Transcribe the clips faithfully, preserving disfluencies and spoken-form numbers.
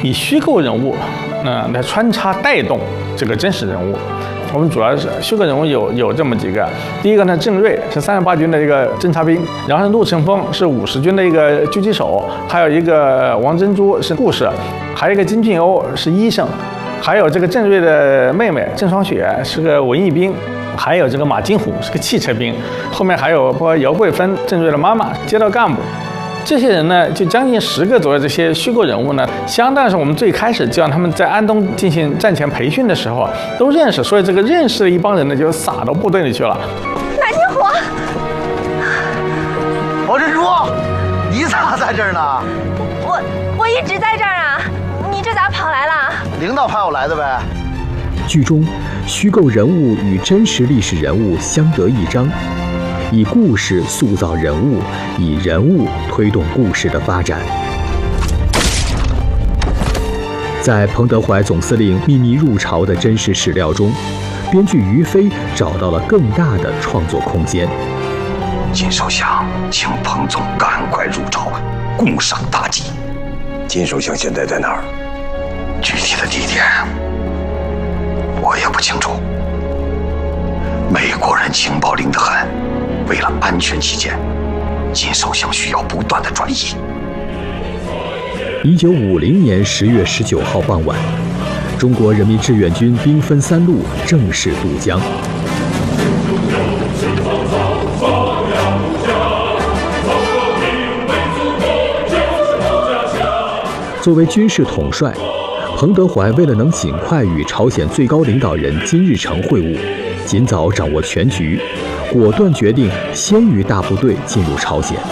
以虚构人物，嗯、呃，来穿插带动这个真实人物。我们主要是虚构人物有有这么几个，第一个呢，郑瑞是三十八军的一个侦察兵，然后陆成风是五十军的一个狙击手，还有一个王珍珠是护士，还有一个金俊欧是医生，还有这个郑瑞的妹妹郑双雪是个文艺兵，还有这个马金虎是个汽车兵，后面还有包括姚桂芬郑瑞的妈妈街道干部。这些人呢，就将近十个左右，这些虚构人物呢，相当是我们最开始叫他们在安东进行战前培训的时候都认识，所以这个认识的一帮人呢，就撒到部队里去了。 南京虎， 王珍珠，你咋在这儿呢？ 我我一直在这儿啊，你这咋跑来了？ 领导派我来的呗。 剧中，虚构人物与真实历史人物相得益彰。以故事塑造人物，以人物推动故事的发展。在彭德怀总司令秘密入朝的真实史料中，编剧于飞找到了更大的创作空间。 金首相请彭总赶快入朝，共赏大计。金首相现在在哪儿？具体的地点我也不清楚。美国人情报灵得很。为了安全起见，金首相需要不断的转移。 一九五零年十月十九号傍晚，中国人民志愿军兵分三路正式渡江。作为军事统帅，彭德怀为了能尽快与朝鲜最高领导人金日成会晤，尽早掌握全局。果断决定先于大部队进入朝鲜。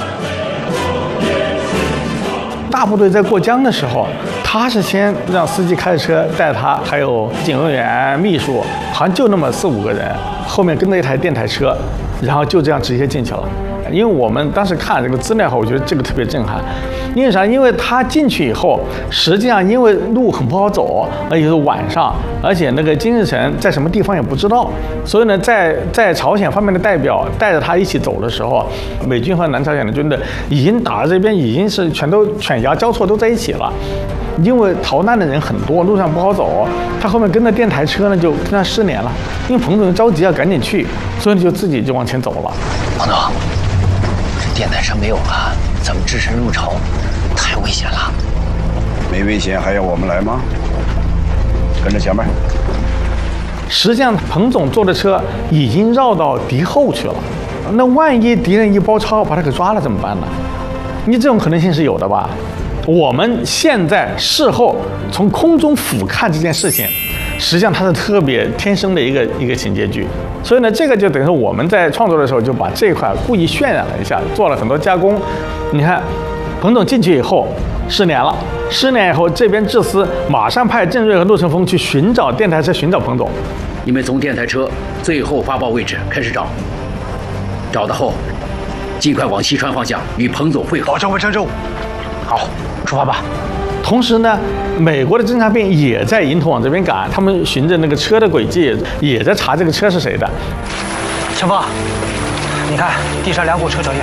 大部队在过江的时候，他是先让司机开着车带他，还有警卫员、秘书，好像就那么四五个人，后面跟着一台电台车，然后就这样直接进去了。因为我们当时看这个资料后，我觉得这个特别震撼。因为啥？因为他进去以后，实际上因为路很不好走，而且是晚上，而且那个金日成在什么地方也不知道，所以呢，在在朝鲜方面的代表带着他一起走的时候，美军和南朝鲜的军队已经打到这边，已经是全都犬牙交错都在一起了。因为逃难的人很多，路上不好走，他后面跟着电台车呢，就跟他失联了。因为彭总着急要赶紧去，所以就自己就往前走了。 彭总，这电台车没有了，怎么支持入朝？太危险了。 没危险还要我们来吗？跟着前面。 实际上，彭总坐的车已经绕到敌后去了。那万一敌人一包抄把他给抓了怎么办呢？你这种可能性是有的吧？我们现在事后从空中俯瞰这件事情，实际上它是特别天生的一个一个情节剧。所以呢，这个就等于说我们在创作的时候就把这一块故意渲染了一下，做了很多加工。你看，彭总进去以后失联了，失联以后这边智司马上派郑瑞和陆成风去寻找电台车，寻找彭总。 你们从电台车最后发报位置开始找，找到后尽快往西川方向与彭总会合。 保证完成任务。好，出发吧。 同时呢，美国的侦察兵也在迎头往这边赶，他们循着那个车的轨迹，也在查这个车是谁的。 陈峰，你看地上两股车脚印，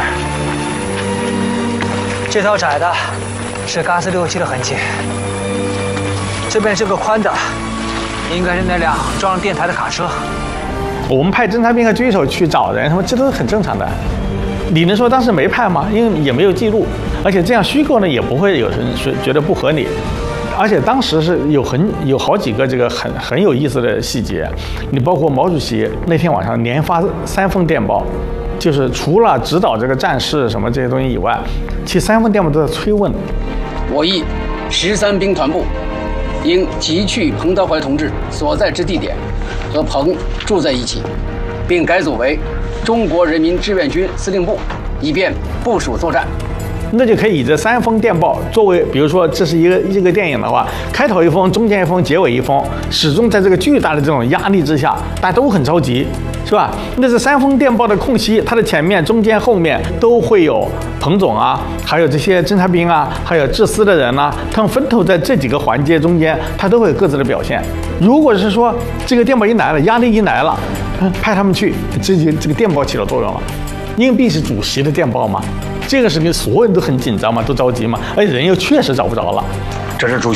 这条窄的是嘎斯六七的痕迹，这边这个宽的应该是那辆装上电台的卡车。 我们派侦察兵和狙击手去找人，他们这都是很正常的。你能说当时没派吗？因为也没有记录，而且这样虚构呢，也不会有人说觉得不合理。而且当时是有很有好几个这个很很有意思的细节，你包括毛主席那天晚上连发三封电报，就是除了指导这个战事什么这些东西以外，其实三封电报都在催问。 我议十三兵团部应急去彭德怀同志所在之地点，和彭住在一起，并改组为中国人民志愿军司令部，以便部署作战。 那就可以以这三封电报作为，比如说这是一个一个电影的话，开头一封，中间一封，结尾一封，始终在这个巨大的这种压力之下，大家都很着急，是吧？那这三封电报的空隙，它的前面、中间、后面都会有彭总啊，还有这些侦察兵啊，还有治司的人呐、啊，他们分头在这几个环节中间，他都会有各自的表现。如果是说这个电报一来了，压力一来了，派他们去，这就这个电报起了作用了。因为毕是主席的电报嘛，这个时候所有人都很紧张嘛，都着急嘛，而且人又确实找不着了。 这是主席。